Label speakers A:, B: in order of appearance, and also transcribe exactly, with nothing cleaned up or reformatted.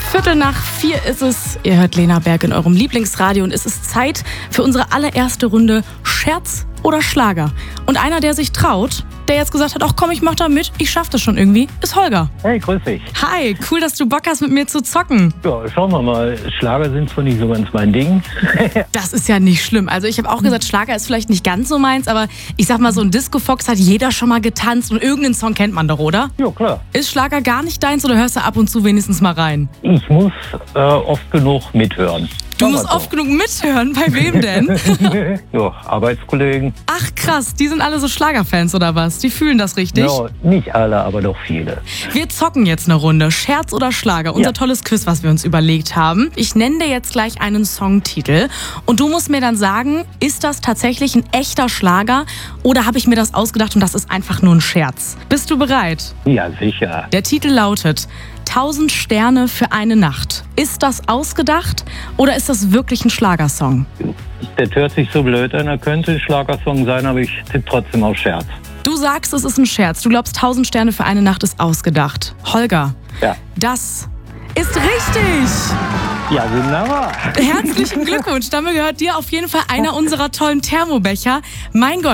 A: Viertel nach vier ist es. Ihr hört Lena Berg in eurem Lieblingsradio und es ist Zeit für unsere allererste Runde Scherz oder Schlager. Und einer, der sich traut, der jetzt gesagt hat, ach komm, ich mach da mit, ich schaff das schon irgendwie, ist Holger.
B: Hey, grüß dich.
A: Hi, cool, dass du Bock hast, mit mir zu zocken.
B: Ja, schauen wir mal. Schlager sind zwar nicht so ganz mein Ding.
A: Das ist ja nicht schlimm. Also ich habe auch gesagt, Schlager ist vielleicht nicht ganz so meins, aber ich sag mal, so ein Disco-Fox hat jeder schon mal getanzt und irgendeinen Song kennt man doch, oder?
B: Ja, klar.
A: Ist Schlager gar nicht deins oder hörst du ab und zu wenigstens mal rein?
B: Ich muss äh, oft genug mithören.
A: Du
B: Sagen
A: musst
B: wir so.
A: oft genug mithören. Bei wem denn?
B: Ja, Arbeitskollegen.
A: Ach krass, die sind alle so Schlagerfans oder was? Die fühlen das richtig?
B: Ja, nicht alle, aber doch viele.
A: Wir zocken jetzt eine Runde. Scherz oder Schlager? Unser
B: Ja.
A: tolles Quiz, was wir uns überlegt haben. Ich nenne dir jetzt gleich einen Songtitel und du musst mir dann sagen, ist das tatsächlich ein echter Schlager oder habe ich mir das ausgedacht und das ist einfach nur ein Scherz? Bist du bereit?
B: Ja, sicher.
A: Der Titel lautet Tausend Sterne für eine Nacht. Ist das ausgedacht oder ist das wirklich ein Schlagersong?
B: Das hört sich so blöd an, er könnte ein Schlagersong sein, aber ich tippe trotzdem auf Scherz.
A: Du sagst, es ist ein Scherz. Du glaubst, Tausend Sterne für eine Nacht ist ausgedacht. Holger,
B: Ja.
A: das ist richtig.
B: Ja, wunderbar.
A: Herzlichen Glückwunsch. Damit gehört dir auf jeden Fall einer unserer tollen Thermobecher. Mein Gott.